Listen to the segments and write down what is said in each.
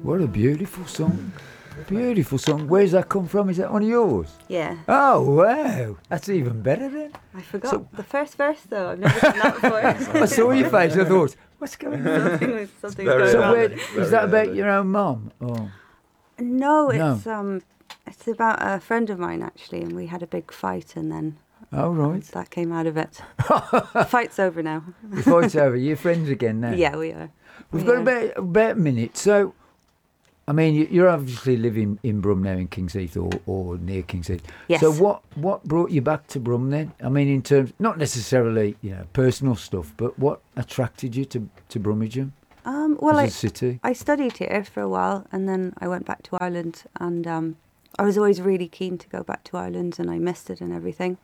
What a beautiful song. Beautiful song. Where's that come from? Is that one of yours? Yeah. Oh, wow. That's even better then. I forgot the first verse though. I've never done that before. I saw your face. I thought, what's going on? Something's very going So on. where, Very is that about early. your own mum? Oh. No, No. it's about a friend of mine actually, and we had a big fight, and then Oh, right. that came out of it. The fight's over now. The fight's over. You're friends again now. Yeah, we are. We've We got are. about a minute. So, I mean, you're obviously living in Brum now, in Kingsheath or near Kingsheath. Yes. So what brought you back to Brum then? I mean, in terms, not necessarily, personal stuff, but what attracted you to Brummagem Well, as a city? I studied here for a while, and then I went back to Ireland, and I was always really keen to go back to Ireland, and I missed it and everything.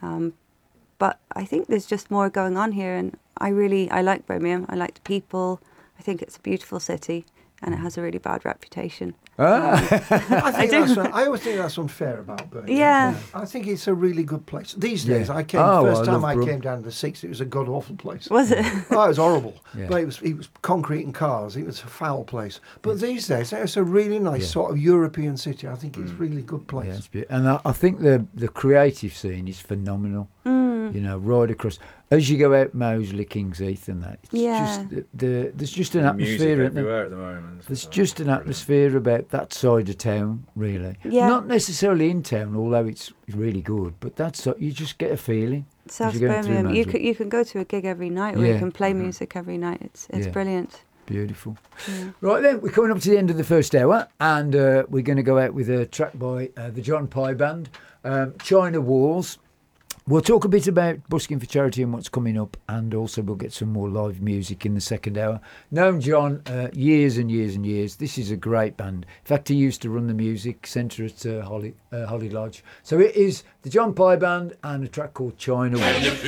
But I think there's just more going on here, and I like Birmingham. I like the people. I think it's a beautiful city, and it has a really bad reputation. I always think that's unfair about Birmingham. Yeah. I think it's a really good place. These Yeah. days, Oh, first I time love I Brum. came down to the 6th, it was a god awful place. Was it? Oh, it was horrible. Yeah. But it was concrete and cars. It was a foul place. But these days, it's a really nice Yeah. sort of European city. I think it's a really good place. Yeah, it's beautiful. And I think the creative scene is phenomenal. Right across. As you go out Moseley, Kingsheath and that, it's Yeah. just there's just an Music atmosphere. isn't there? everywhere at the moment. There's just an atmosphere about that side of town, really. Yeah. Not necessarily in town, although it's really good, but you just get a feeling. South as you're going through Birmingham. You Moseley. can go to a gig every night, or Yeah. you can play music every night. It's Yeah. brilliant. Beautiful. Yeah. Right then, we're coming up to the end of the first hour, and we're going to go out with a track by the John Pye Band, China Walls. We'll talk a bit about busking for charity and what's coming up, and also we'll get some more live music in the second hour. Known John years and years and years. This is a great band. In fact, he used to run the music centre at Holly Lodge. So it is the John Pye Band and a track called China Walls.